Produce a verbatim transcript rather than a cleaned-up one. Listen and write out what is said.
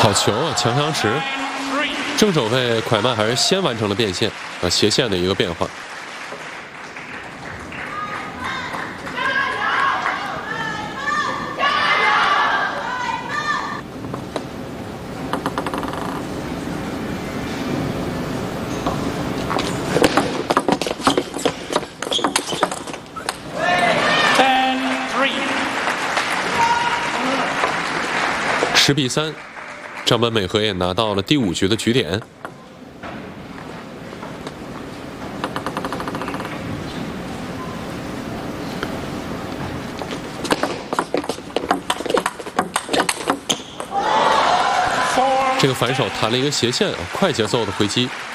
好球啊，强强池！正手位蒯曼还是先完成了变线啊，斜线的一个变化。十比三，张本美和也拿到了第五局的局点。这个反手弹了一个斜线，快节奏的回击。